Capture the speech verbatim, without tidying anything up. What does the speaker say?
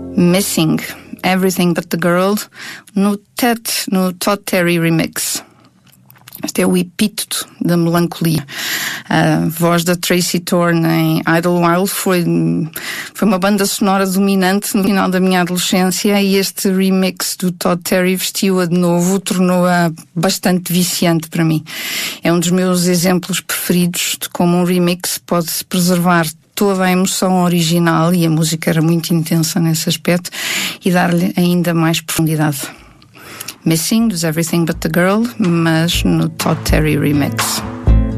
Missing, Everything But The Girl, no Ted, no Todd Terry remix. Este é o epíteto da melancolia. A voz da Tracy Thorn em Idlewild foi, foi uma banda sonora dominante no final da minha adolescência, e este remix do Todd Terry vestiu-a de novo, tornou-a bastante viciante para mim. É um dos meus exemplos preferidos de como um remix pode preservar toda a emoção original, e a música era muito intensa nesse aspecto, e dar-lhe ainda mais profundidade. Missing, dos Everything But The Girl, mas no Todd Terry remix.